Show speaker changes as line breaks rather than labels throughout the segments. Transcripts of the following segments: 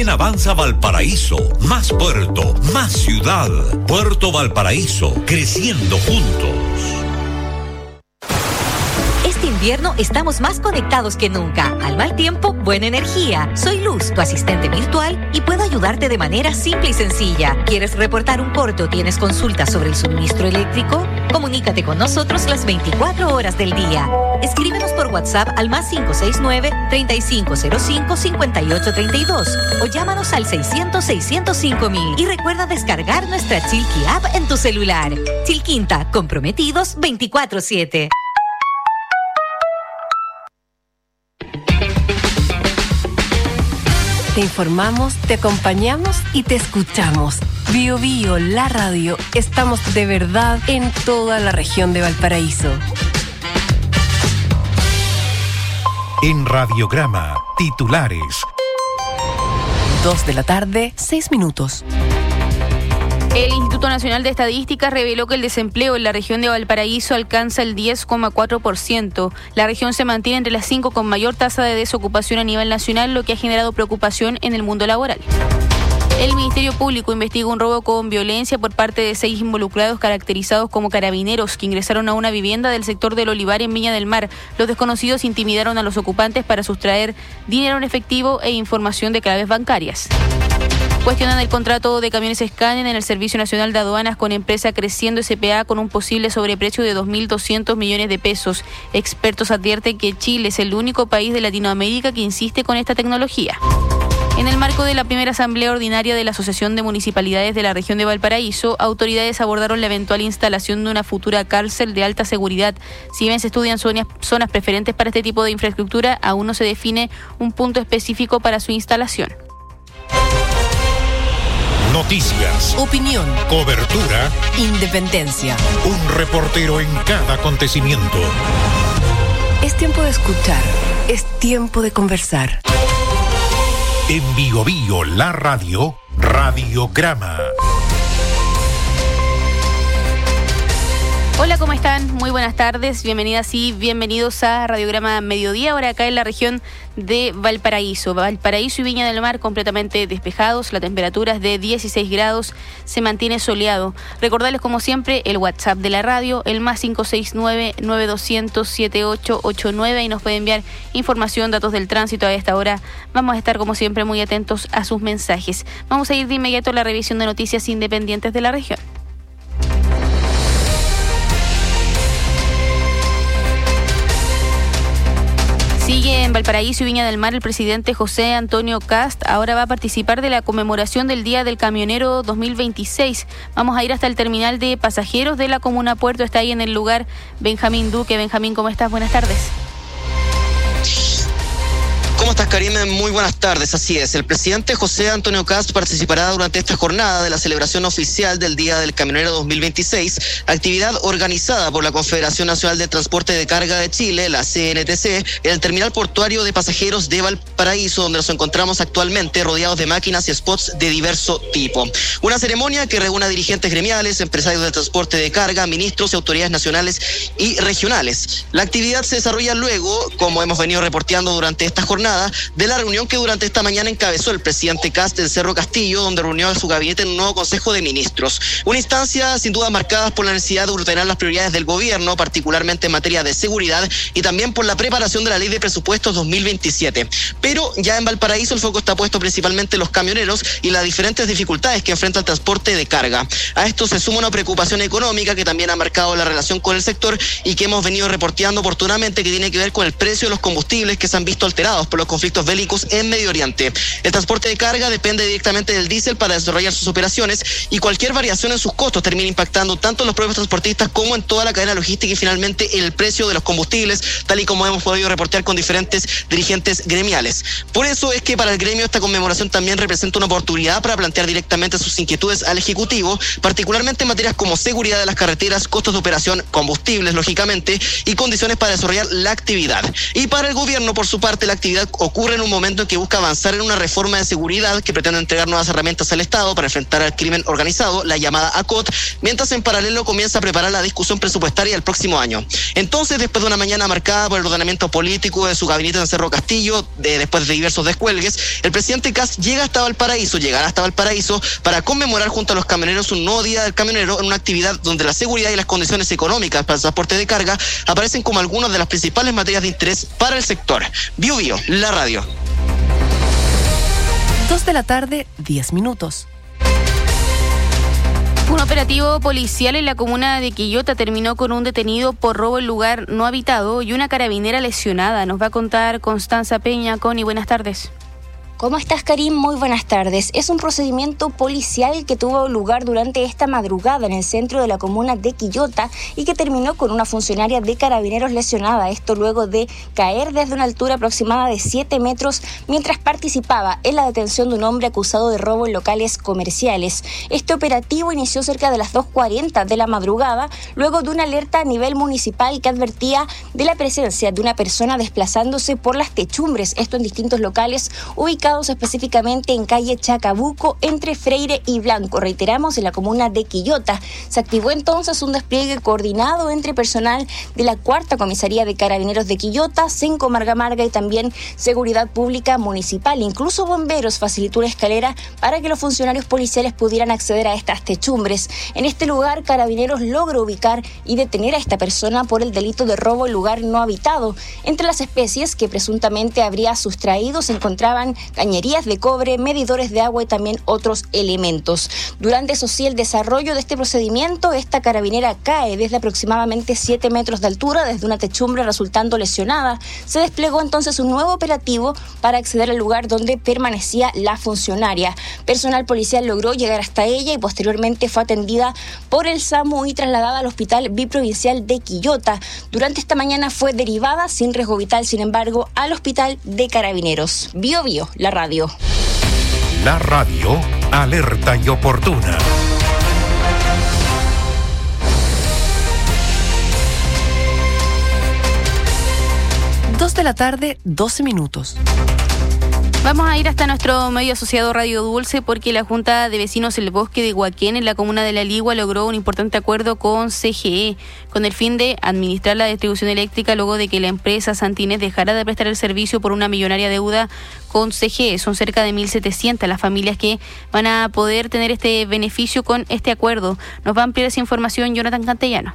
En Avanza Valparaíso, más puerto, más ciudad. Puerto Valparaíso, creciendo juntos.
Este invierno estamos más conectados que nunca. Al mal tiempo, buena energía. Soy Luz, tu asistente virtual, y puedo ayudarte de manera simple y sencilla. ¿Quieres reportar un corte o tienes consultas sobre el suministro eléctrico? Comunícate con nosotros las 24 horas del día. Escríbenos por WhatsApp al +569-3505-5832 o llámanos al 600-605-000 y recuerda descargar nuestra Chilqui App en tu celular. Chilquinta, comprometidos 24/7.
Te informamos, te acompañamos y te escuchamos. Bio Bio, la radio. Estamos de verdad en toda la región de Valparaíso.
En Radiograma, titulares.
2:06 p.m.
El Instituto Nacional de Estadística reveló que el desempleo en la región de Valparaíso alcanza el 10,4%. La región se mantiene entre las 5 con mayor tasa de desocupación a nivel nacional, lo que ha generado preocupación en el mundo laboral. El Ministerio Público investiga un robo con violencia por parte de 6 involucrados caracterizados como carabineros que ingresaron a una vivienda del sector del Olivar en Viña del Mar. Los desconocidos intimidaron a los ocupantes para sustraer dinero en efectivo e información de claves bancarias. Cuestionan el contrato de camiones Scania en el Servicio Nacional de Aduanas con empresa Creciendo S.p.A. con un posible sobreprecio de 2.200 millones de pesos. Expertos advierten que Chile es el único país de Latinoamérica que insiste con esta tecnología. En el marco de la primera asamblea ordinaria de la Asociación de Municipalidades de la región de Valparaíso, autoridades abordaron la eventual instalación de una futura cárcel de alta seguridad. Si bien se estudian zonas preferentes para este tipo de infraestructura, aún no se define un punto específico para su instalación.
Noticias,
Opinión,
cobertura,
independencia.
un reportero en cada acontecimiento.
Es tiempo de escuchar, es tiempo de conversar.
En Bio Bio, la radio, Radiograma.
Hola, ¿cómo están? Muy buenas tardes, bienvenidas y bienvenidos a Radiograma Mediodía, ahora acá en la región de Valparaíso. Valparaíso y Viña del Mar completamente despejados, la temperatura es de 16 grados, se mantiene soleado. Recordarles como siempre el WhatsApp de la radio, el +569-9200-7889 y nos puede enviar información, datos del tránsito a esta hora. Vamos a estar como siempre muy atentos a sus mensajes. Vamos a ir de inmediato a la revisión de noticias independientes de la región. Sigue en Valparaíso y Viña del Mar el presidente José Antonio Kast. Ahora va a participar de la conmemoración del Día del Camionero 2026. Vamos a ir hasta el terminal de pasajeros de la Comuna Puerto. Está ahí en el lugar Benjamín Duque. Benjamín, ¿cómo estás? Buenas tardes.
¿Cómo estás, Karime? Muy buenas tardes. Así es, el presidente José Antonio Kast participará durante esta jornada de la celebración oficial del Día del Camionero 2026, actividad organizada por la Confederación Nacional de Transporte de Carga de Chile, la CNTC, en el terminal portuario de pasajeros de Valparaíso, donde nos encontramos actualmente rodeados de máquinas y spots de diverso tipo. Una ceremonia que reúne a dirigentes gremiales, empresarios del transporte de carga, ministros y autoridades nacionales y regionales. La actividad se desarrolla luego, como hemos venido reporteando durante esta jornada, de la reunión que durante esta mañana encabezó el presidente Kast en Cerro Castillo, donde reunió a su gabinete en un nuevo Consejo de Ministros. Una instancia sin duda marcada por la necesidad de ordenar las prioridades del gobierno, particularmente en materia de seguridad y también por la preparación de la Ley de Presupuestos 2027. Pero ya en Valparaíso el foco está puesto principalmente en los camioneros y las diferentes dificultades que enfrenta el transporte de carga. A esto se suma una preocupación económica que también ha marcado la relación con el sector y que hemos venido reporteando oportunamente, que tiene que ver con el precio de los combustibles que se han visto alterados por los conflictos bélicos en Medio Oriente. El transporte de carga depende directamente del diésel para desarrollar sus operaciones y cualquier variación en sus costos termina impactando tanto en los propios transportistas como en toda la cadena logística y finalmente en el precio de los combustibles, tal y como hemos podido reportear con diferentes dirigentes gremiales. Por eso es que para el gremio esta conmemoración también representa una oportunidad para plantear directamente sus inquietudes al Ejecutivo, particularmente en materias como seguridad de las carreteras, costos de operación, combustibles, lógicamente, y condiciones para desarrollar la actividad. Y para el gobierno, por su parte, la actividad ocurre en un momento en que busca avanzar en una reforma de seguridad que pretende entregar nuevas herramientas al Estado para enfrentar al crimen organizado, la llamada ACOT, mientras en paralelo comienza a preparar la discusión presupuestaria del próximo año. Entonces, después de una mañana marcada por el ordenamiento político de su gabinete en Cerro Castillo, después de diversos descuelgues, el presidente Kast llegará hasta Valparaíso para conmemorar junto a los camioneros un nuevo día del camionero en una actividad donde la seguridad y las condiciones económicas para el transporte de carga aparecen como algunas de las principales materias de interés para el sector. Bio Bio, la radio.
2:10 p.m.
Un operativo policial en la comuna de Quillota terminó con un detenido por robo en lugar no habitado y una carabinera lesionada. Nos va a contar Constanza Peña. Connie, buenas tardes.
¿Cómo estás, Karim? Muy buenas tardes. Es un procedimiento policial que tuvo lugar durante esta madrugada en el centro de la comuna de Quillota y que terminó con una funcionaria de carabineros lesionada. Esto luego de caer desde una altura aproximada de 7 metros mientras participaba en la detención de un hombre acusado de robo en locales comerciales. Este operativo inició cerca de las 2:40 de la madrugada, luego de una alerta a nivel municipal que advertía de la presencia de una persona desplazándose por las techumbres, esto en distintos locales ubicados específicamente en calle Chacabuco, entre Freire y Blanco, reiteramos, en la comuna de Quillota. Se activó entonces un despliegue coordinado entre personal de la 4ª Comisaría de Carabineros de Quillota, Cenco Marga Marga y también Seguridad Pública Municipal. Incluso bomberos facilitó una escalera para que los funcionarios policiales pudieran acceder a estas techumbres. En este lugar, Carabineros logró ubicar y detener a esta persona por el delito de robo en lugar no habitado. Entre las especies que presuntamente habría sustraído se encontraban cañerías de cobre, medidores de agua y también otros elementos. Durante, eso sí, el desarrollo de este procedimiento, esta carabinera cae desde aproximadamente 7 metros de altura, desde una techumbre, resultando lesionada. Se desplegó entonces un nuevo operativo para acceder al lugar donde permanecía la funcionaria. Personal policial logró llegar hasta ella y posteriormente fue atendida por el SAMU y trasladada al Hospital Biprovincial de Quillota. Durante esta mañana fue derivada sin riesgo vital, sin embargo, al Hospital de Carabineros. Bio Bio, la radio.
La radio, alerta y oportuna.
De la tarde, 12 minutos.
Vamos a ir hasta nuestro medio asociado Radio Dulce porque la Junta de Vecinos del Bosque de Huaquén en la comuna de La Ligua logró un importante acuerdo con CGE con el fin de administrar la distribución eléctrica luego de que la empresa Santines dejara de prestar el servicio por una millonaria deuda con CGE. Son cerca de 1.700 las familias que van a poder tener este beneficio con este acuerdo. Nos va a ampliar esa información Jonathan Cantellano.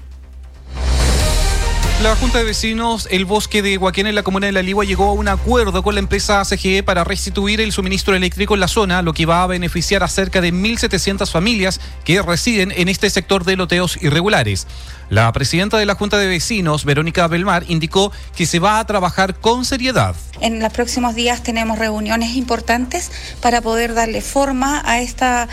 La Junta de Vecinos El Bosque de Huaquén en la comuna de La Ligua llegó a un acuerdo con la empresa CGE para restituir el suministro eléctrico en la zona, lo que va a beneficiar a cerca de 1.700 familias que residen en este sector de loteos irregulares. La presidenta de la Junta de Vecinos, Verónica Belmar, indicó que se va a trabajar con seriedad.
En los próximos días tenemos reuniones importantes para poder darle forma a esta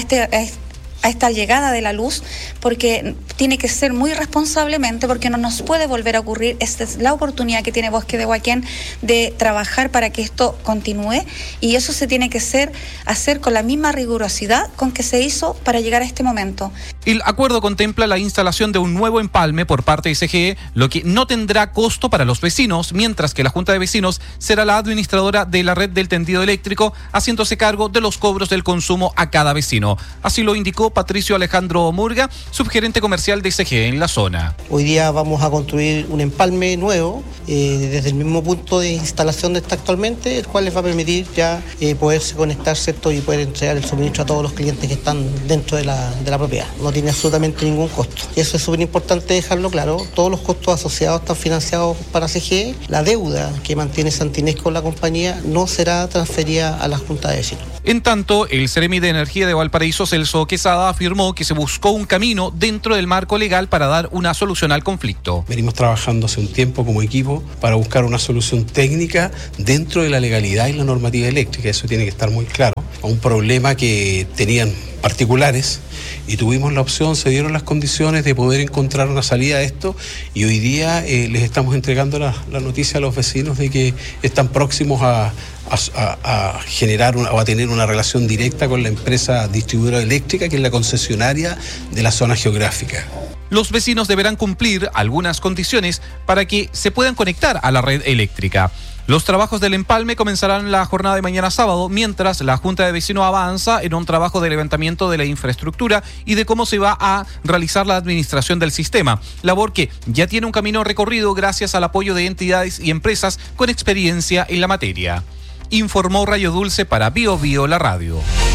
llegada de la luz, porque tiene que ser muy responsablemente, porque no nos puede volver a ocurrir. Esta es la oportunidad que tiene Bosque de Huaquén de trabajar para que esto continúe, y eso se tiene que hacer con la misma rigurosidad con que se hizo para llegar a este momento.
El acuerdo contempla la instalación de un nuevo empalme por parte de CGE, lo que no tendrá costo para los vecinos, mientras que la Junta de Vecinos será la administradora de la red del tendido eléctrico, haciéndose cargo de los cobros del consumo a cada vecino. Así lo indicó Patricio Alejandro Murga, subgerente comercial de CGE en la zona.
Hoy día vamos a construir un empalme nuevo desde el mismo punto de instalación de esta actualmente, el cual les va a permitir ya poderse conectar, ¿cierto? Y poder entregar el suministro a todos los clientes que están dentro de la propiedad. No tiene absolutamente ningún costo. Y eso es súper importante dejarlo claro. Todos los costos asociados están financiados para CGE. La deuda que mantiene Santines con la compañía no será transferida a la Junta de Vecinos.
En tanto, el Seremi de Energía de Valparaíso, Celso Quesada, afirmó que se buscó un camino dentro del marco legal para dar una solución al conflicto.
Venimos trabajando hace un tiempo como equipo para buscar una solución técnica dentro de la legalidad y la normativa eléctrica. Eso tiene que estar muy claro. A un problema que tenían particulares y tuvimos la opción, se dieron las condiciones de poder encontrar una salida a esto, y hoy día les estamos entregando la noticia a los vecinos de que están próximos a generar o a tener una relación directa con la empresa distribuidora eléctrica, que es la concesionaria de la zona geográfica.
Los vecinos deberán cumplir algunas condiciones para que se puedan conectar a la red eléctrica. Los trabajos del empalme comenzarán la jornada de mañana sábado, mientras la Junta de Vecinos avanza en un trabajo de levantamiento de la infraestructura y de cómo se va a realizar la administración del sistema. Labor que ya tiene un camino recorrido gracias al apoyo de entidades y empresas con experiencia en la materia. Informó Rayo Dulce para Bio Bio, la radio.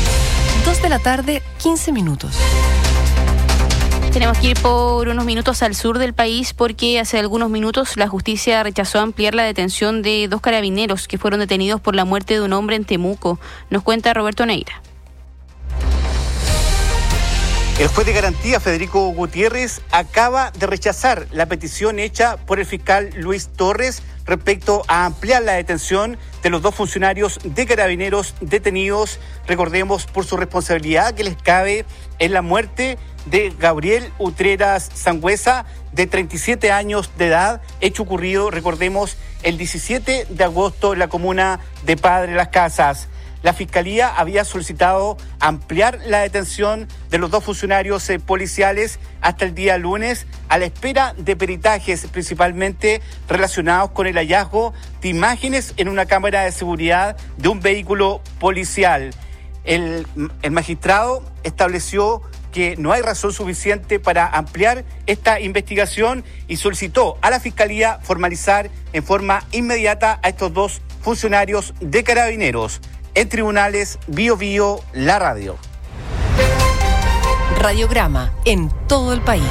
2:15 p.m.
Tenemos que ir por unos minutos al sur del país porque hace algunos minutos la justicia rechazó ampliar la detención de 2 carabineros que fueron detenidos por la muerte de un hombre en Temuco. Nos cuenta Roberto Neira.
El juez de garantía, Federico Gutiérrez, acaba de rechazar la petición hecha por el fiscal Luis Torres respecto a ampliar la detención de los 2 funcionarios de carabineros detenidos, recordemos, por su responsabilidad que les cabe en la muerte de Gabriel Utreras Sangüesa, de 37 años de edad, hecho ocurrido, recordemos, el 17 de agosto en la comuna de Padre Las Casas. La Fiscalía había solicitado ampliar la detención de los 2 funcionarios policiales hasta el día lunes, a la espera de peritajes principalmente relacionados con el hallazgo de imágenes en una cámara de seguridad de un vehículo policial. El magistrado estableció que no hay razón suficiente para ampliar esta investigación y solicitó a la Fiscalía formalizar en forma inmediata a estos 2 funcionarios de carabineros. En tribunales, Bio Bio, la radio.
Radiograma en todo el país.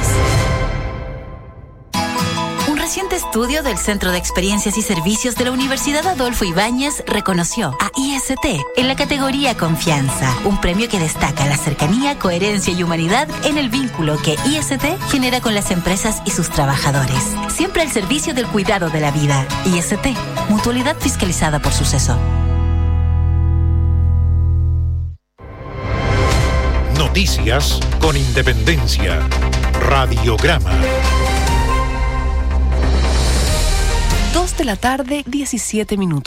Un reciente estudio del Centro de Experiencias y Servicios de la Universidad Adolfo Ibáñez reconoció a IST en la categoría Confianza, un premio que destaca la cercanía, coherencia y humanidad en el vínculo que IST genera con las empresas y sus trabajadores. Siempre al servicio del cuidado de la vida. IST, mutualidad fiscalizada por Suceso.
Noticias con independencia. Radiograma.
2:17 p.m.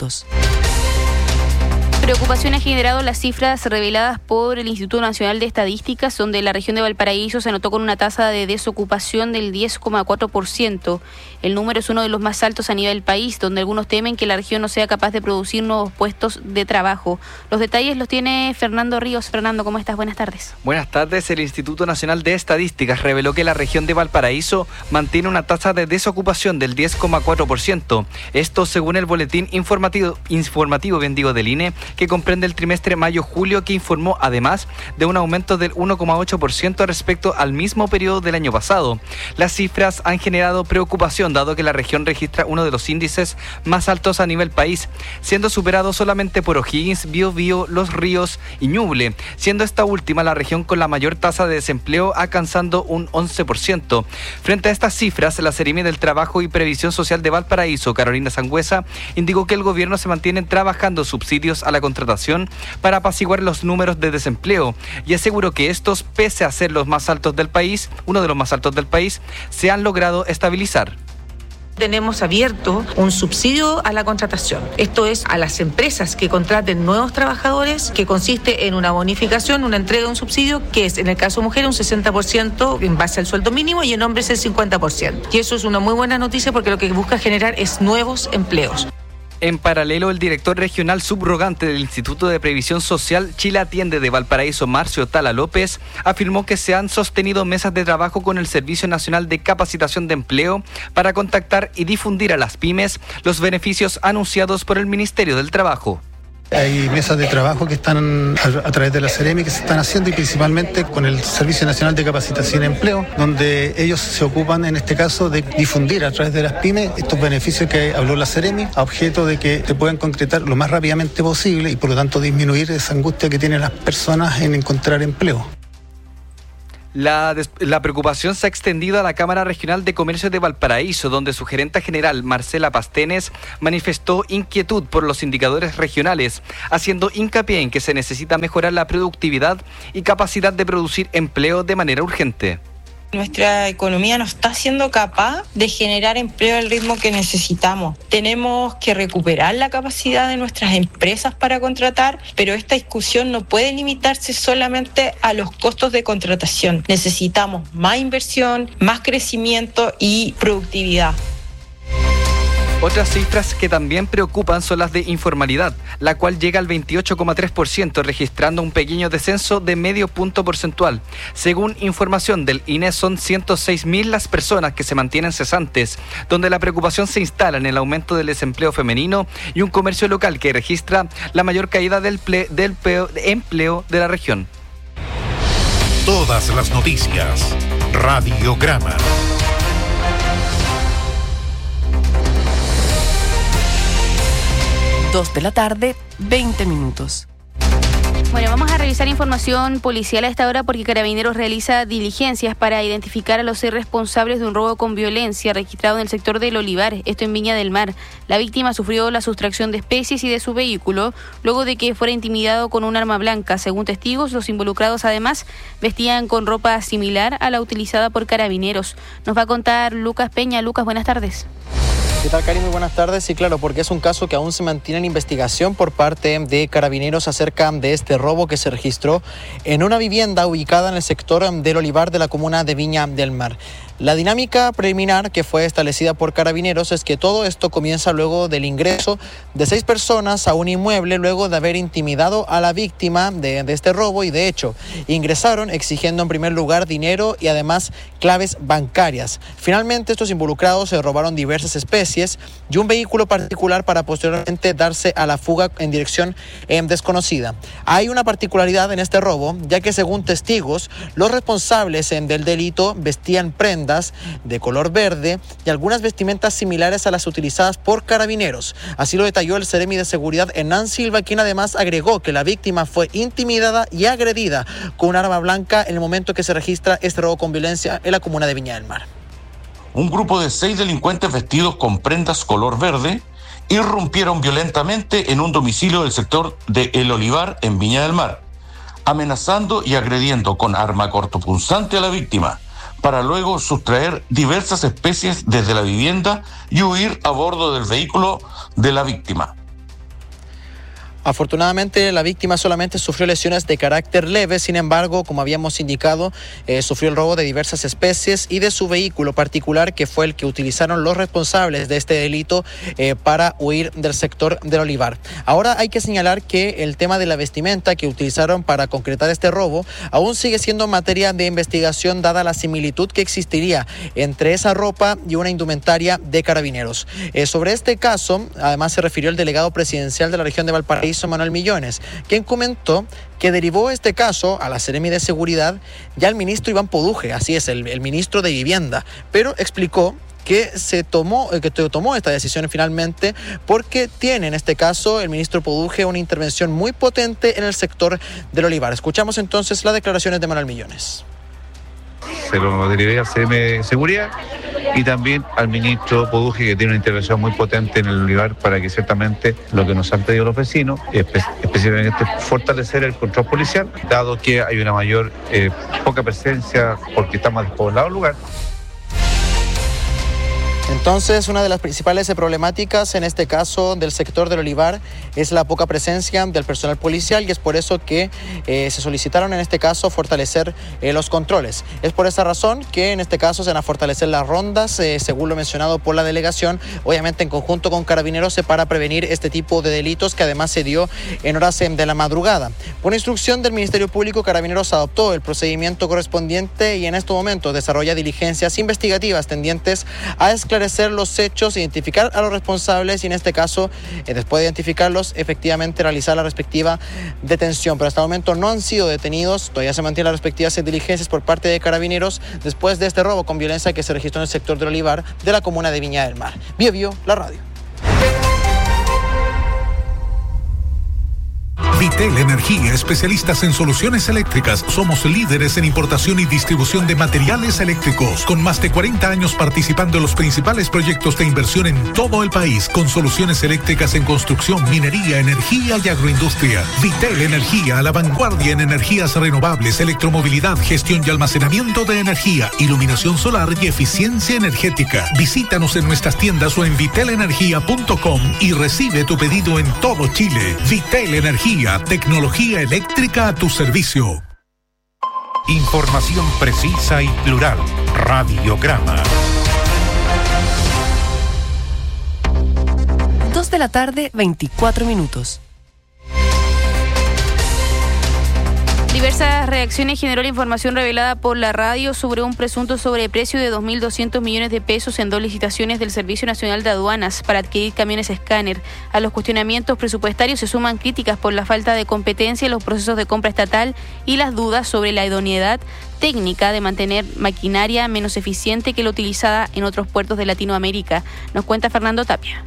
Preocupación ha generado las cifras reveladas por el Instituto Nacional de Estadísticas, donde la región de Valparaíso se anotó con una tasa de desocupación del 10,4%. El número es uno de los más altos a nivel país, donde algunos temen que la región no sea capaz de producir nuevos puestos de trabajo. Los detalles los tiene Fernando Ríos. Fernando, ¿cómo estás? Buenas tardes.
Buenas tardes. El Instituto Nacional de Estadísticas reveló que la región de Valparaíso mantiene una tasa de desocupación del 10,4%. Esto según el boletín informativo del INE, que comprende el trimestre mayo-julio, que informó además de un aumento del 1,8% respecto al mismo periodo del año pasado. Las cifras han generado preocupación, dado que la región registra uno de los índices más altos a nivel país, siendo superado solamente por O'Higgins, Biobío, Los Ríos y Ñuble, siendo esta última la región con la mayor tasa de desempleo, alcanzando un 11%. Frente a estas cifras, la Seremi del Trabajo y Previsión Social de Valparaíso, Carolina Sangüesa, indicó que el gobierno se mantiene trabajando subsidios a la contratación para apaciguar los números de desempleo, y aseguró que estos, pese a ser los más altos del país, uno de los más altos del país, se han logrado estabilizar.
Tenemos abierto un subsidio a la contratación. Esto es a las empresas que contraten nuevos trabajadores, que consiste en una bonificación, una entrega de un subsidio, que es en el caso de mujeres un 60% en base al sueldo mínimo y en hombres el 50%. Y eso es una muy buena noticia porque lo que busca generar es nuevos empleos.
En paralelo, el director regional subrogante del Instituto de Previsión Social Chile Atiende de Valparaíso, Marcio Tala López, afirmó que se han sostenido mesas de trabajo con el Servicio Nacional de Capacitación de Empleo para contactar y difundir a las pymes los beneficios anunciados por el Ministerio del Trabajo.
Hay mesas de trabajo que están a través de la Seremi que se están haciendo, y principalmente con el Servicio Nacional de Capacitación y Empleo, donde ellos se ocupan en este caso de difundir a través de las pymes estos beneficios que habló la Seremi, a objeto de que se puedan concretar lo más rápidamente posible y por lo tanto disminuir esa angustia que tienen las personas en encontrar empleo.
La preocupación se ha extendido a la Cámara Regional de Comercio de Valparaíso, donde su gerenta general, Marcela Pastenes, manifestó inquietud por los indicadores regionales, haciendo hincapié en que se necesita mejorar la productividad y capacidad de producir empleo de manera urgente.
Nuestra economía no está siendo capaz de generar empleo al ritmo que necesitamos. Tenemos que recuperar la capacidad de nuestras empresas para contratar, pero esta discusión no puede limitarse solamente a los costos de contratación. Necesitamos más inversión, más crecimiento y productividad.
Otras cifras que también preocupan son las de informalidad, la cual llega al 28,3%, registrando un pequeño descenso de medio punto porcentual. Según información del INE, son 106.000 las personas que se mantienen cesantes, donde la preocupación se instala en el aumento del desempleo femenino y un comercio local que registra la mayor caída del empleo de la región.
Todas las noticias. Radiograma.
2 de la tarde, 20 minutos.
Bueno, vamos a revisar información policial a esta hora porque Carabineros realiza diligencias para identificar a los responsables de un robo con violencia registrado en el sector del Olivar, esto en Viña del Mar. La víctima sufrió la sustracción de especies y de su vehículo luego de que fuera intimidado con un arma blanca. Según testigos, los involucrados además vestían con ropa similar a la utilizada por Carabineros. Nos va a contar Lucas Peña. Lucas, buenas tardes.
¿Qué tal, Karim? Muy buenas tardes. Sí, claro, porque es un caso que aún se mantiene en investigación por parte de Carabineros acerca de este robo que se registró en una vivienda ubicada en el sector del Olivar de la comuna de Viña del Mar. La dinámica preliminar que fue establecida por Carabineros es que todo esto comienza luego del ingreso de 6 personas a un inmueble luego de haber intimidado a la víctima de este robo y de hecho ingresaron exigiendo en primer lugar dinero y además claves bancarias. Finalmente estos involucrados se robaron diversas especies y un vehículo particular para posteriormente darse a la fuga en dirección desconocida. Hay una particularidad en este robo ya que según testigos los responsables del delito vestían prendas de color verde y algunas vestimentas similares a las utilizadas por Carabineros. Así lo detalló el Seremi de Seguridad Hernán Silva, quien además agregó que la víctima fue intimidada y agredida con un arma blanca en el momento que se registra este robo con violencia en la comuna de Viña del Mar.
Un grupo de 6 delincuentes vestidos con prendas color verde irrumpieron violentamente en un domicilio del sector de El Olivar en Viña del Mar, amenazando y agrediendo con arma cortopunzante a la víctima, para luego sustraer diversas especies desde la vivienda y huir a bordo del vehículo de la víctima.
Afortunadamente, la víctima solamente sufrió lesiones de carácter leve, sin embargo, como habíamos indicado, sufrió el robo de diversas especies y de su vehículo particular, que fue el que utilizaron los responsables de este delito para huir del sector del Olivar. Ahora hay que señalar que el tema de la vestimenta que utilizaron para concretar este robo aún sigue siendo materia de investigación, dada la similitud que existiría entre esa ropa y una indumentaria de Carabineros. Sobre este caso, además se refirió el delegado presidencial de la región de Valparaíso, Manuel Millones, quien comentó que derivó este caso a la Seremi de Seguridad y al ministro Iván Poduje, así es, el ministro de Vivienda, pero explicó que tomó esta decisión finalmente porque tiene en este caso el ministro Poduje una intervención muy potente en el sector del Olivar. Escuchamos entonces las declaraciones de Manuel Millones.
Se lo derivé al CM de Seguridad y también al ministro Poduje, que tiene una intervención muy potente en el Olivar para que ciertamente lo que nos han pedido los vecinos, específicamente fortalecer el control policial, dado que hay una mayor poca presencia porque está más despoblado el lugar.
Entonces, una de las principales problemáticas en este caso del sector del Olivar es la poca presencia del personal policial y es por eso que se solicitaron en este caso fortalecer los controles. Es por esa razón que en este caso se van a fortalecer las rondas, según lo mencionado por la delegación, obviamente en conjunto con Carabineros para prevenir este tipo de delitos que además se dio en horas de la madrugada. Por instrucción del Ministerio Público, Carabineros adoptó el procedimiento correspondiente y en estos momentos desarrolla diligencias investigativas tendientes a esclarecer los hechos, identificar a los responsables y en este caso, después de identificarlos, efectivamente realizar la respectiva detención. Pero hasta el momento no han sido detenidos, todavía se mantienen las respectivas diligencias por parte de Carabineros después de este robo con violencia que se registró en el sector del Olivar de la comuna de Viña del Mar. Bio Bio, la radio.
Vitel Energía, especialistas en soluciones eléctricas. Somos líderes en importación y distribución de materiales eléctricos, con más de 40 años participando en los principales proyectos de inversión en todo el país, con soluciones eléctricas en construcción, minería, energía y agroindustria. Vitel Energía, a la vanguardia en energías renovables, electromovilidad, gestión y almacenamiento de energía, iluminación solar y eficiencia energética. Visítanos en nuestras tiendas o en vitelenergia.com y recibe tu pedido en todo Chile. Vitel Energía, tecnología eléctrica a tu servicio. Información precisa y plural. Radiograma.
la tarde, 24 minutos.
Diversas reacciones generó la información revelada por la radio sobre un presunto sobreprecio de 2.200 millones de pesos en 2 licitaciones del Servicio Nacional de Aduanas para adquirir camiones escáner. A los cuestionamientos presupuestarios se suman críticas por la falta de competencia en los procesos de compra estatal y las dudas sobre la idoneidad técnica de mantener maquinaria menos eficiente que la utilizada en otros puertos de Latinoamérica. Nos cuenta Fernando Tapia.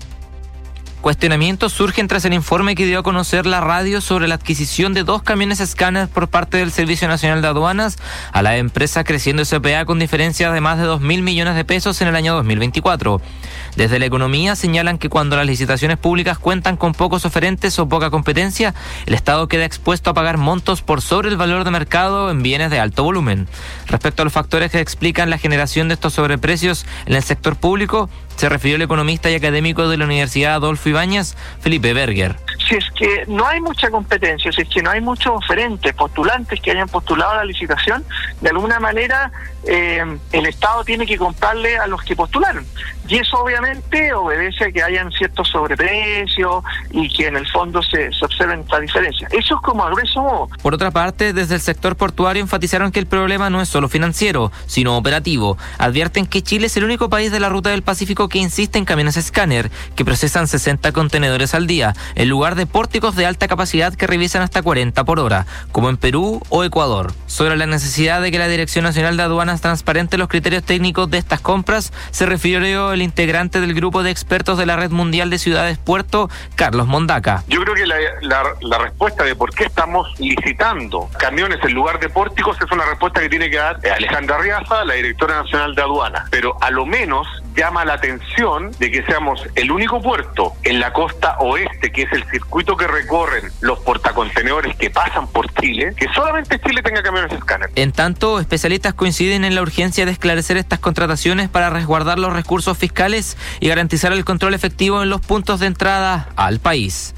Cuestionamientos surgen tras el informe que dio a conocer la radio sobre la adquisición de 2 camiones escáner por parte del Servicio Nacional de Aduanas a la empresa Creciendo S.p.A. con diferencias de más de 2.000 millones de pesos en el año 2024. Desde la economía señalan que cuando las licitaciones públicas cuentan con pocos oferentes o poca competencia, el Estado queda expuesto a pagar montos por sobre el valor de mercado en bienes de alto volumen. Respecto a los factores que explican la generación de estos sobreprecios en el sector público, se refirió el economista y académico de la Universidad Adolfo Ibáñez, Felipe Berger.
Si es que no hay mucha competencia, si es que no hay muchos oferentes, postulantes que hayan postulado a la licitación, de alguna manera el Estado tiene que comprarle a los que postularon. Y eso obviamente obedece a que hayan ciertos sobreprecios y que en el fondo se observen esta diferencia. Eso es como a grueso modo.
Por otra parte, desde el sector portuario enfatizaron que el problema no es solo financiero, sino operativo. Advierten que Chile es el único país de la ruta del Pacífico que insiste en camiones escáner, que procesan 60 contenedores al día, en lugar de pórticos de alta capacidad que revisan hasta 40 por hora, como en Perú o Ecuador. Sobre la necesidad de que la Dirección Nacional de Aduanas transparente los criterios técnicos de estas compras, se refirió el integrante del grupo de expertos de la Red Mundial de Ciudades Puerto, Carlos Mondaca.
Yo creo que la respuesta de por qué estamos licitando camiones en lugar de pórticos es una respuesta que tiene que dar Alejandra Arriaza, la directora nacional de aduanas, pero a lo menos llama la atención de que seamos el único puerto en la costa oeste, que es el circuito que recorren los portacontenedores que pasan por Chile, que solamente Chile tenga camiones escáner.
En tanto, especialistas coinciden en la urgencia de esclarecer estas contrataciones para resguardar los recursos fiscales y garantizar el control efectivo en los puntos de entrada al país.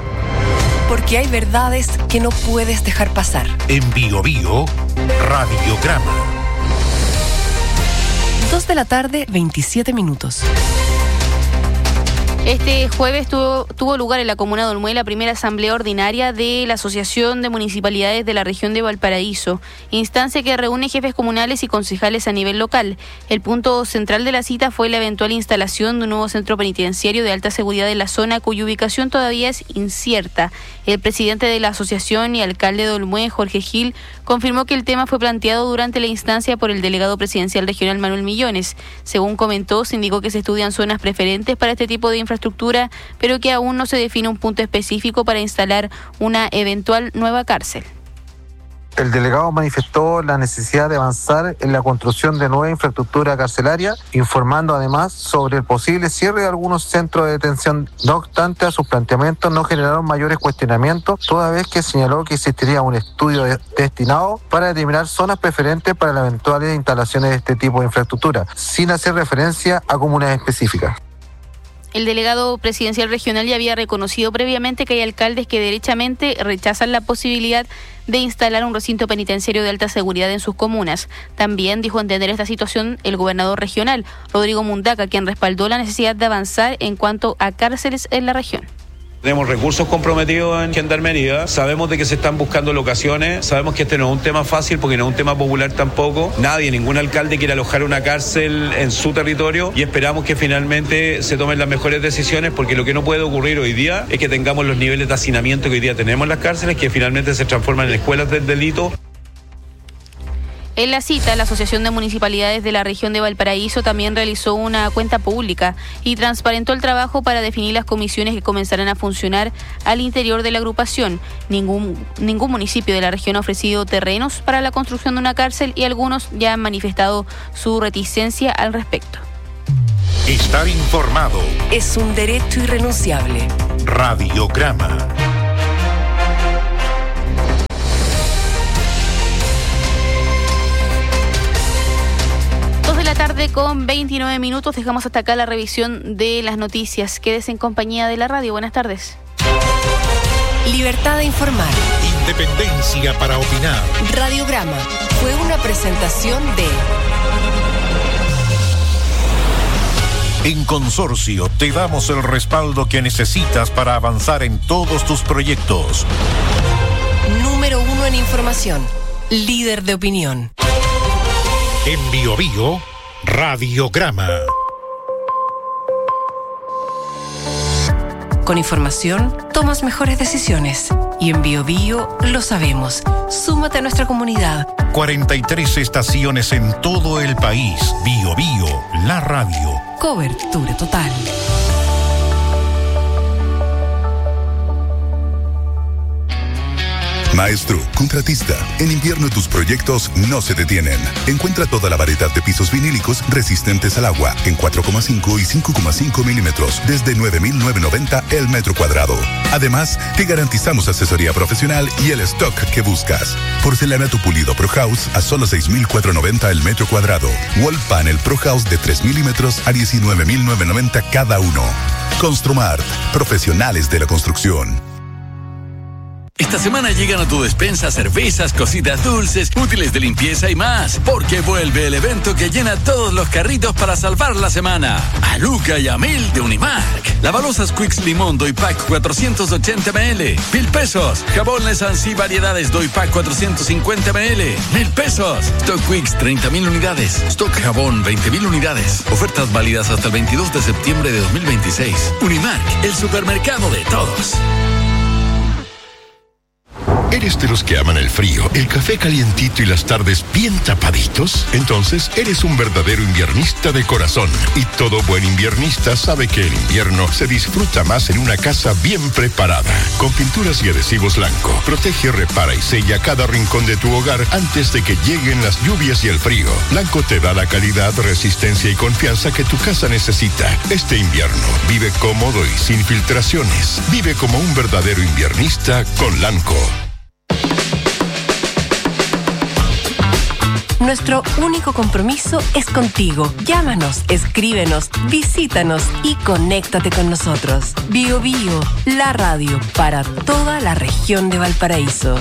Porque hay verdades que no puedes dejar pasar.
En Bio Bio, Radiograma.
2 de la tarde, 27 minutos.
Este jueves tuvo lugar en la comuna de Olmué la primera asamblea ordinaria de la Asociación de Municipalidades de la región de Valparaíso, instancia que reúne jefes comunales y concejales a nivel local. El punto central de la cita fue la eventual instalación de un nuevo centro penitenciario de alta seguridad en la zona, cuya ubicación todavía es incierta. El presidente de la asociación y alcalde de Olmué, Jorge Gil, confirmó que el tema fue planteado durante la instancia por el delegado presidencial regional Manuel Millones. Según comentó, se indicó que se estudian zonas preferentes para este tipo de infraestructura, pero que aún no se define un punto específico para instalar una eventual nueva cárcel.
El delegado manifestó la necesidad de avanzar en la construcción de nueva infraestructura carcelaria, informando además sobre el posible cierre de algunos centros de detención. No obstante, a sus planteamientos no generaron mayores cuestionamientos, toda vez que señaló que existiría un estudio destinado para determinar zonas preferentes para las eventuales instalaciones de este tipo de infraestructura, sin hacer referencia a comunas específicas.
El delegado presidencial regional ya había reconocido previamente que hay alcaldes que derechamente rechazan la posibilidad de instalar un recinto penitenciario de alta seguridad en sus comunas. También dijo entender esta situación el gobernador regional, Rodrigo Mundaca, quien respaldó la necesidad de avanzar en cuanto a cárceles en la región.
Tenemos recursos comprometidos en Gendarmería, sabemos de que se están buscando locaciones, sabemos que este no es un tema fácil porque no es un tema popular tampoco. Nadie, ningún alcalde quiere alojar una cárcel en su territorio y esperamos que finalmente se tomen las mejores decisiones, porque lo que no puede ocurrir hoy día es que tengamos los niveles de hacinamiento que hoy día tenemos en las cárceles, que finalmente se transforman en escuelas del delito.
En la cita, la Asociación de Municipalidades de la región de Valparaíso también realizó una cuenta pública y transparentó el trabajo para definir las comisiones que comenzarán a funcionar al interior de la agrupación. Ningún municipio de la región ha ofrecido terrenos para la construcción de una cárcel y algunos ya han manifestado su reticencia al respecto.
Estar informado
es un derecho irrenunciable.
Radiograma.
De la tarde con 29 minutos, dejamos hasta acá la revisión de las noticias. Quédese en compañía de la radio. Buenas tardes.
Libertad de informar.
Independencia para opinar.
Radiograma fue una presentación de
En Consorcio te damos el respaldo que necesitas para avanzar en todos tus proyectos.
Número 1 en información. Líder de opinión.
En Biobío, Radiograma.
Con información, tomas mejores decisiones. Y en Biobío lo sabemos. Súmate a nuestra comunidad.
43 estaciones en todo el país. Biobío, la radio.
Cobertura total.
Maestro, contratista, en invierno tus proyectos no se detienen. Encuentra toda la variedad de pisos vinílicos resistentes al agua en 4,5 y 5,5 milímetros desde 9.990 el metro cuadrado. Además, te garantizamos asesoría profesional y el stock que buscas. Porcelanato pulido Pro House a solo 6.490 el metro cuadrado. Wall Panel Pro House de 3 milímetros a 19.990 cada uno. Construmart, profesionales de la construcción.
Esta semana llegan a tu despensa cervezas, cositas dulces, útiles de limpieza y más, porque vuelve el evento que llena todos los carritos para salvar la semana. A Luca y a Mil de Unimark. Lavalosas Quicks Limón Doy Pack 480 ml. 1,000 pesos. Jabón Lesansi Variedades Doy Pack 450 ml. 1,000 pesos. Stock Quicks 30.000 unidades. Stock Jabón 20.000 unidades. Ofertas válidas hasta el 22 de septiembre de 2026. Unimark, el supermercado de todos.
¿Eres de los que aman el frío, el café calientito y las tardes bien tapaditos? Entonces, eres un verdadero inviernista de corazón. Y todo buen inviernista sabe que el invierno se disfruta más en una casa bien preparada. Con pinturas y adhesivos Lanco, protege, repara y sella cada rincón de tu hogar antes de que lleguen las lluvias y el frío. Lanco te da la calidad, resistencia y confianza que tu casa necesita. Este invierno, vive cómodo y sin filtraciones. Vive como un verdadero inviernista con Lanco.
Nuestro único compromiso es contigo. Llámanos, escríbenos, visítanos y conéctate con nosotros. Biobío, la radio para toda la región de Valparaíso.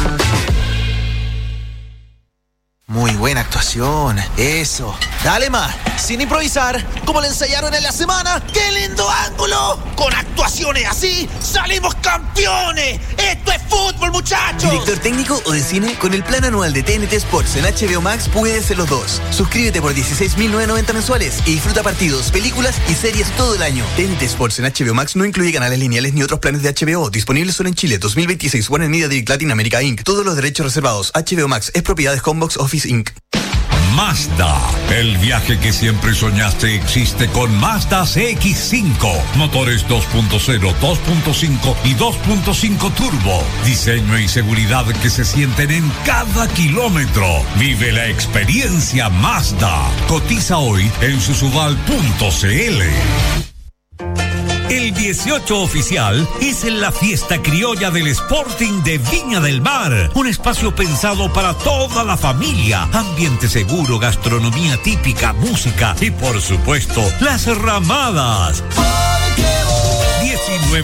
Muy buena actuación, eso. Dale más, sin improvisar, como le ensayaron en la semana. ¡Qué lindo ángulo! Con actuaciones así, ¡salimos campeones! ¡Esto es fútbol, muchachos!
¿Director técnico o de cine? Con el plan anual de TNT Sports en HBO Max puedes ser los dos. Suscríbete por 16.990 mensuales y disfruta partidos, películas y series todo el año. TNT Sports en HBO Max no incluye canales lineales ni otros planes de HBO. Disponibles solo en Chile. 2026. Warner Media Direct Latin America Inc. Todos los derechos reservados. HBO Max es propiedad de Homebox Office Inc.
Mazda, el viaje que siempre soñaste existe con Mazda CX-5. Motores 2.0, 2.5 y 2.5 turbo. Diseño y seguridad que se sienten en cada kilómetro. Vive la experiencia Mazda. Cotiza hoy en susubal.cl. El 18 oficial es en la fiesta criolla del Sporting de Viña del Mar. Un espacio pensado para toda la familia. Ambiente seguro, gastronomía típica, música y por supuesto, las ramadas.